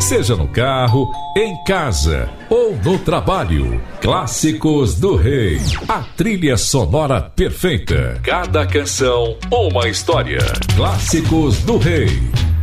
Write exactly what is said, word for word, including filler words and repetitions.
Seja no carro, em casa ou no trabalho. Clássicos do Rei. A trilha sonora perfeita. Cada canção, uma história. Clássicos do Rei.